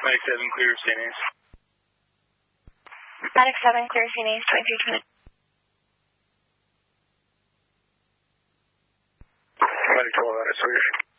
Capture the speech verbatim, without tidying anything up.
Medic seven, clear Saint A's. Medic seven, clear Saint A's, twenty-three twenty. Medic twelve, out of Sawyer.